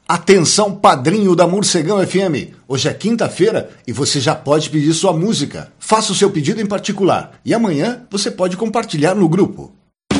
Atenção, padrinho da Morcegão FM. Hoje é quinta-feira e você já pode pedir sua música. Faça o seu pedido em particular e amanhã você pode compartilhar no grupo.